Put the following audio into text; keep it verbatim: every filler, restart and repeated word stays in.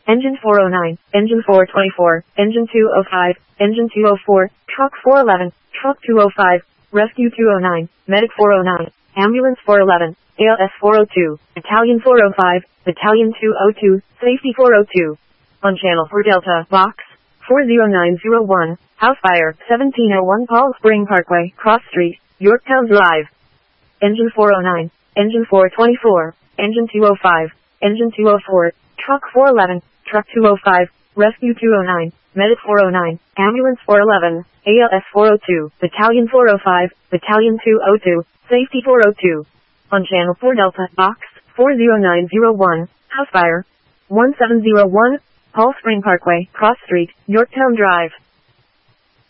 Engine four oh nine, Engine four twenty-four, Engine two oh five, Engine two oh four, Truck four eleven, Truck two oh five, Rescue two oh nine, Medic four oh nine, Ambulance four eleven, A L S four oh two, Battalion four oh five, Battalion two oh two, Safety four oh two. On Channel four Delta, Box four oh nine oh one, House Fire, seventeen oh one Paul Spring Parkway, Cross Street, Yorktown Drive. Engine four oh nine, Engine four twenty-four, Engine two oh five, Engine two oh four, Truck four eleven, Truck two oh five, Rescue two oh nine, Medic four oh nine, Ambulance four eleven, A L S four oh two, Battalion four oh five, Battalion two oh two, Safety four oh two. On Channel four Delta, Box four oh nine oh one, House Fire, one seven oh one, Paul Spring Parkway, Cross Street, Yorktown Drive.